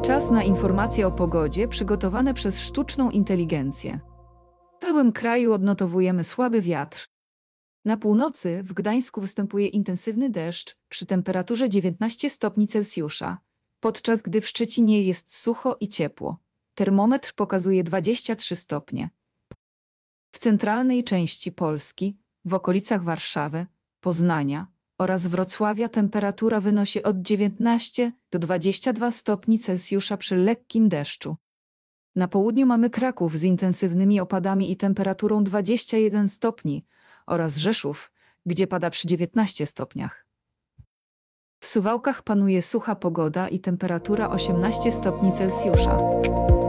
Czas na informacje o pogodzie przygotowane przez sztuczną inteligencję. W całym kraju odnotowujemy słaby wiatr. Na północy w Gdańsku występuje intensywny deszcz przy temperaturze 19 stopni Celsjusza, podczas gdy w Szczecinie jest sucho i ciepło. Termometr pokazuje 23 stopnie. W centralnej części Polski, w okolicach Warszawy, Poznania oraz Wrocławia temperatura wynosi od 19 do 22 stopni Celsjusza przy lekkim deszczu. Na południu mamy Kraków z intensywnymi opadami i temperaturą 21 stopni oraz Rzeszów, gdzie pada przy 19 stopniach. W Suwałkach panuje sucha pogoda i temperatura 18 stopni Celsjusza.